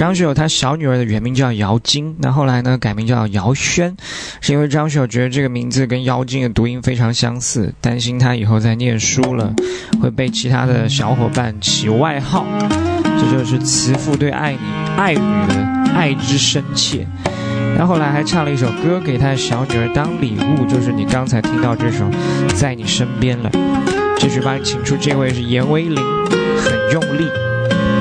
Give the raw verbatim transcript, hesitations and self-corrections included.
张学友他小女儿的原名叫姚晶，那后来呢改名叫姚轩，是因为张学友觉得这个名字跟姚晶的读音非常相似，担心他以后在念书了会被其他的小伙伴起外号。这就是慈父对爱女爱女的爱之深切。他后来还唱了一首歌给他小女儿当礼物，就是你刚才听到这首《在你身边了》。这曲帮你请出这位是严威霖，很用力。